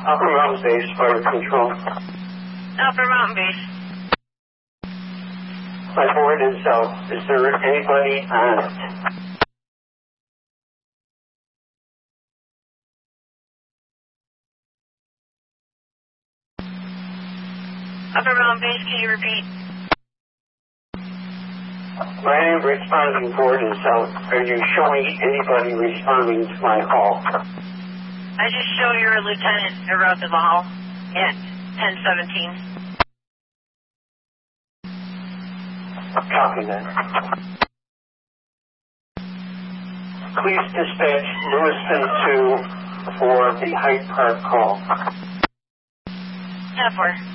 Upper Mountain Base Fire Control. Upper Mountain Base. My board is out. Is there anybody on it? Upper Mountain Base, can you repeat? My responding board is out. Are you showing anybody responding to my call? I just show you're a lieutenant at route to the hall at 1017. Copy that. Please dispatch Lewiston 2 for the Hyde Park call. 10-4.